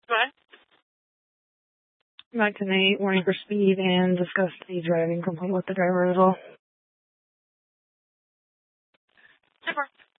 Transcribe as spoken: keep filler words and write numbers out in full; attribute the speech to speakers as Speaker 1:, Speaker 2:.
Speaker 1: Go ahead.
Speaker 2: Back to Nate, warning for speed and discuss the driving complaint with the driver as well.
Speaker 1: Super.